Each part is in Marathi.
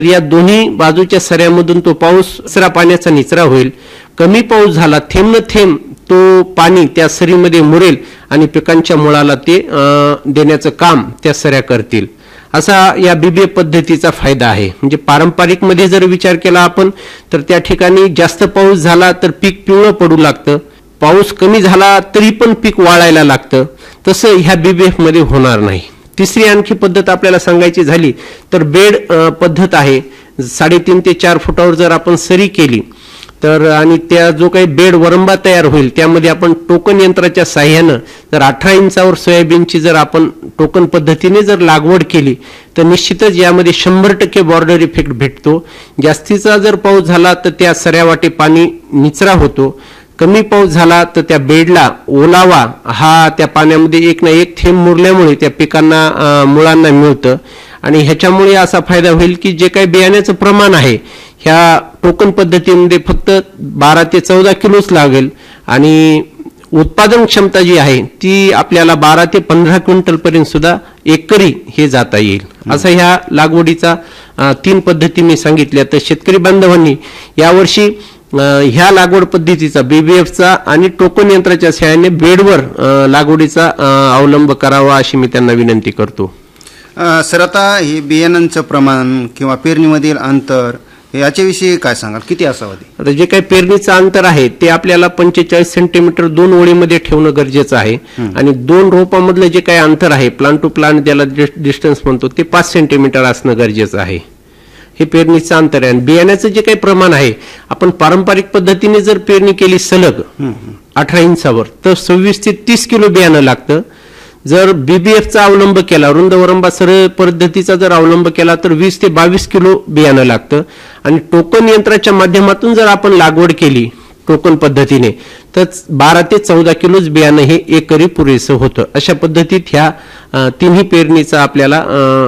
या दोन्ही बाजूच्या सऱ्यामधून तो पाऊस निचरा पाण्याचा निचरा होईल. कमी पाऊस झाला थेंब न थेंब तो पाणी त्या सरीमध्ये मुरेल आणि पिकांच्या मुळाला ते देण्याचं काम त्या सऱ्या करतील. असा या बीबीएफ पद्धतीचा फायदा आहे. म्हणजे पारंपरिक मध्ये जर विचार केला आपण तर त्या ठिकाणी जास्त पाऊस झाला तर पीक पिवळं पडू लागतं, पाऊस कमी झाला तरी पण पीक वाळायला लागतं. तसं ह्या बीबीएफ मध्ये होणार नाही. तिसरी आणखी पद्धत आपल्याला सांगायची झाली तर बेड पद्धत आहे. 3.5 ते 4 फुटावर जर आपण सरी केली तर आणि त्या जो काही बेड वरंबा तयार होईल त्यामध्ये आपण टोकन यंत्राच्या साह्यानं जर 18 इंचावर सोयाबीनची जर आपण टोकन पद्धतीने जर लागवड केली तर निश्चितच यामध्ये 100% बॉर्डर इफेक्ट भेटतो. जास्तीचा जर पाऊस झाला तर त्या सऱ्यावाटे पाणी निचरा होतो, कमी पाऊस झाला तर त्या बेडला ओलावा हा त्या पाण्यामध्ये एक ना एक थेंब मुरल्यामुळे त्या पिकांना मुळांना मिळतं. आणि ह्याच्यामुळे असा फायदा होईल की जे काही बियाण्याचं प्रमाण आहे ह्या टोकन पद्धतीमध्ये फक्त 12 ते 14 किलोच लागेल आणि उत्पादन क्षमता जी आहे ती आपल्याला 12 ते 15 क्विंटल पर्यंत सुद्धा एकरी हे जाता येईल. असा ह्या लागवडीचा 3 पद्धती मी सांगितल्या. तर शेतकरी बांधवांनी यावर्षी ह्या लागवड पद्धतीचा बीबीएफचा आणि टोकन यंत्राच्या सहाय्याने बेडवर लागवडीचा अवलंब करावा अशी मी त्यांना विनंती करतो. सर, आता हे बियाणांचं प्रमाण किंवा पेरणीमधील अंतर याच्याविषयी काय सांगाल, किती असावं? आता जे काही पेरणीचं अंतर आहे ते आपल्याला 45 सेंटीमीटर 2 ओळीमध्ये ठेवणं गरजेचं आहे आणि 2 रोपामधलं जे काही अंतर आहे प्लांट टू प्लांट ज्याला डिस्टन्स म्हणतो ते 5 सेंटीमीटर असणं गरजेचं आहे. हे पेरणीचं अंतर आहे. आणि बियाण्याचं जे काही प्रमाण आहे आपण पारंपरिक पद्धतीने जर पेरणी केली सलग 18 इंचावर तर 26 ते 30 किलो बियाणं लागतं. जर बीबीएफचा अवलंब केला, रुंद वरंबा सरळ पद्धतीचा जर अवलंब केला तर 20 ते 22 किलो बियाणं लागतं. आणि टोकन यंत्राच्या माध्यमातून जर आपण लागवड केली टोकन पद्धतीने तर 12 ते 14 किलोच बियाणं हे एकरी पुरेसं होतं. अशा पद्धतीत ह्या तिन्ही पेरणीचा आपल्याला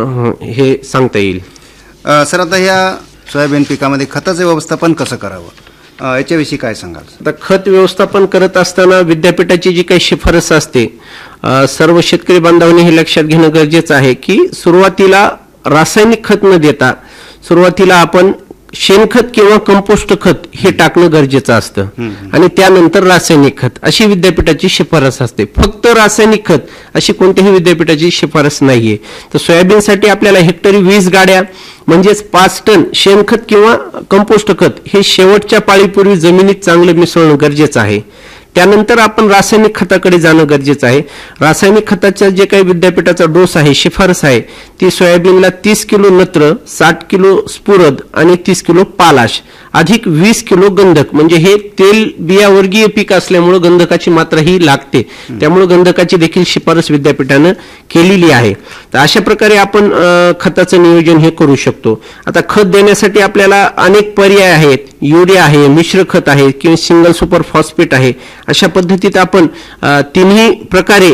हे सांगता येईल. सर, आता ह्या सोयाबीन पिकामध्ये खताचं व्यवस्थापन कसं करावं याच्याविषयी काय सांगाल? आता खत व्यवस्थापन करत असताना विद्यापीठाची जी काही शिफारस असते सर्व शेतकरी बांधवांनी हे लक्षात घेणं गरजेचं आहे की सुरुवातीला रासायनिक खत न देता सुरुवातीला आपण शेणखत किंवा कंपोस्ट खत हे टाकणं गरजेचं असतं आणि त्यानंतर रासायनिक खत अशी विद्यापीठाची शिफारस असते. फक्त रासायनिक खत अशी कोणत्याही विद्यापीठाची शिफारस नाहीये. तर सोयाबीनसाठी आपल्याला हेक्टरी 20 गाड्या म्हणजेच 5 टन शेणखत किंवा कंपोस्ट खत हे शेवटच्या पाळीपूर्वी जमिनीत चांगलं मिसळणं गरजेचं आहे. त्यानंतर आपण रासायनिक खताकडे जाणं गरजेचं आहे. रासायनिक खताचा जे काही विद्यापीठाचा डोस आहे शिफारस आहे ती सोयाबीनला 30 किलो नत्र, 60 किलो स्फुरद आणि 30 किलो पालाश अधिक 20 किलो गंधक. म्हणजे हे तेल बियावर्गीय पीक असल्यामुळे गंधकाची मात्रा ही लागते, त्यामुळे गंधकाची देखील शिफारस विद्यापीठानं केलेली आहे. तर अशा प्रकारे आपण खताचं नियोजन हे करू शकतो. आता खत देण्यासाठी आपल्याला अनेक पर्याय आहेत. युरिया आहे, मिश्र खत आहे किंवा सिंगल सुपर फॉस्फेट आहे. अशा पद्धतीत आपण तिन्ही प्रकारे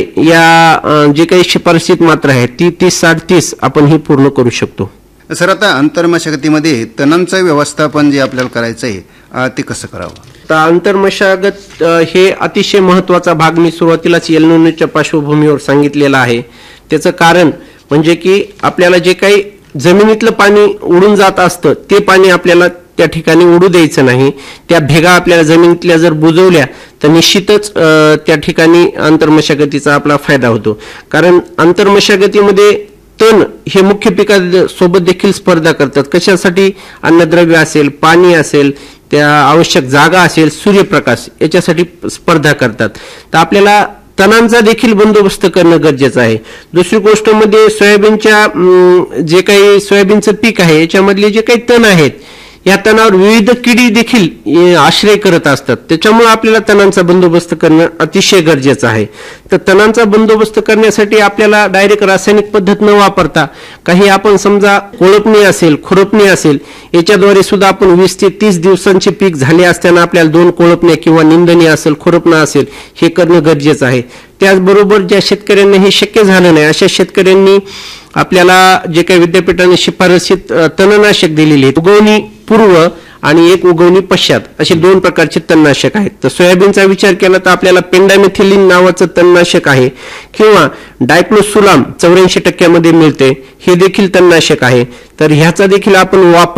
या जे काही शिफारसीत मात्रा आहे ती 30-60-30 आपण ही पूर्ण करू शकतो. सर, आता आंतरमशागतीमध्ये तणांचं व्यवस्थापन जे आपल्याला करायचं आहे ते कसं करावं? तर आंतरमशागत हे अतिशय महत्वाचा भाग मी सुरुवातीलाच एल निनोच्या पार्श्वभूमीवर सांगितलेला आहे. त्याचं कारण म्हणजे की आपल्याला जे काही जमिनीतलं पाणी उडून जात असतं ते पाणी आपल्याला त्या ठिकाणी उडू द्यायचं नाही. त्या भेगा आपल्याला जमिनीतल्या जर बुजवल्या तर निश्चितच त्या ठिकाणी आंतरमशागतीचा आपला फायदा होतो. कारण आंतरमशागतीमध्ये तण हे मुख्य पिकासोबत देखील स्पर्धा करतात. कशासाठी? अन्नद्रव्य असेल, पाणी असेल, त्या आवश्यक जागा असेल, सूर्यप्रकाश याच्यासाठी स्पर्धा करतात. तर आपल्याला तणांचा देखील बंदोबस्त करणं गरजेचं आहे. दुसरी गोष्ट म्हणजे सोयाबीनच्या जे काही सोयाबीनचं पीक आहे याच्यामधले जे काही तण आहेत या तणावर विविध किडी देखील आश्रय करत असतात. त्याच्यामुळे आपल्याला तणांचा बंदोबस्त करणं अतिशय गरजेचं आहे. तर तणांचा बंदोबस्त करण्यासाठी आपल्याला डायरेक्ट रासायनिक पद्धत न वापरता काही आपण समजा कोळपणी असेल, खुरपणी असेल याच्याद्वारे सुद्धा आपण 20 ते 30 दिवसांचे पीक झाले असताना आपल्याला 2 कोळपण्या किंवा निंदणी असेल, खुरपणं असेल हे करणं गरजेचं आहे. त्याचबरोबर ज्या शेतकऱ्यांना हे शक्य झालं नाही अशा शेतकऱ्यांनी आपल्याला जे काही विद्यापीठाने शिफारसीत तणनाशक दिलेली आहे उगवणी पूर्व आणि एक उगवणी पश्चात असे 2 प्रकारचे तणनाशक आहेत. तर सोयाबीनचा विचार केला तर आपल्याला पेंडामिथिलिन नावाचं तणनाशक आहे किंवा डायक्लोसुलाम 84% मिळते, हे देखील तणनाशक आहे. तर ह्याचा देखील आपण वापर